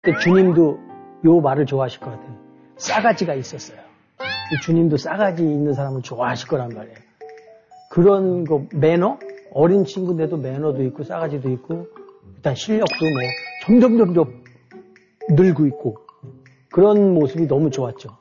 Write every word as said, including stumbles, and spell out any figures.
근데 주님도 요 말을 좋아하실 것 같아요. 싸가지가 있었어요. 주님도 싸가지 있는 사람을 좋아하실 거란 말이에요. 그런 거 매너? 어린 친구인데도 매너도 있고 싸가지도 있고 일단 실력도 뭐 점점 점점 늘고 있고 그런 모습이 너무 좋았죠.